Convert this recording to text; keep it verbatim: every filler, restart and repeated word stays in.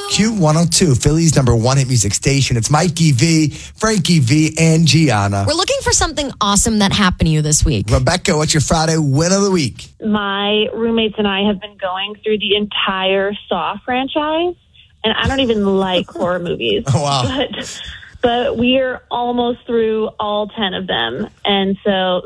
Q one oh two, Philly's number one hit music station. It's Mikey V, Frankie V, and Gianna. We're looking for something awesome that happened to you this week. Rebecca, what's your Friday win of the week? My roommates and I have been going through the entire Saw franchise, and I don't even like horror movies. Oh, wow. But, but we are almost through all ten of them, and so